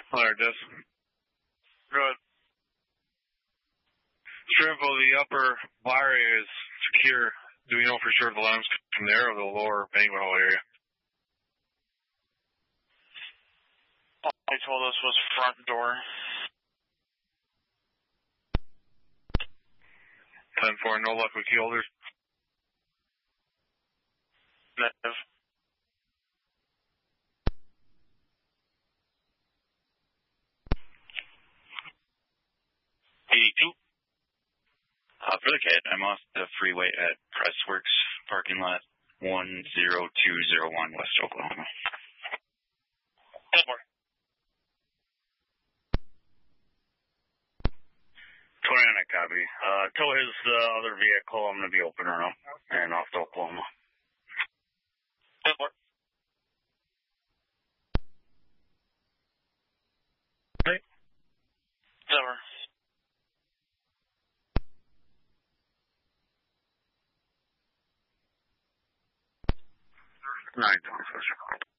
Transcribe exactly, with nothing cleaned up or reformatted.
There it is. Good. Trimble, the upper bar area is secure. Do we know for sure if the alarm's from there or the lower banquet hall area? All they told us was front door. ten four, no luck with key holders. Negative. eighty-two. Uh, for the kid, I'm off the freeway at Pressworks parking lot one zero two zero one West Oklahoma. ten four. twenty-nine, I copy. Uh, tow his uh, other vehicle. I'm going to be open right now and off to Oklahoma. ten four. Okay. Never. nine, twenty-six.